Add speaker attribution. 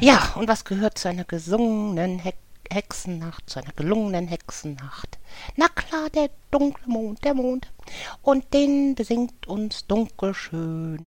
Speaker 1: Ja, und was gehört zu einer gesungenen Hexennacht, zu einer gelungenen Hexennacht? Na klar, der dunkle Mond, der Mond. Und den besingt uns Dunkelschön.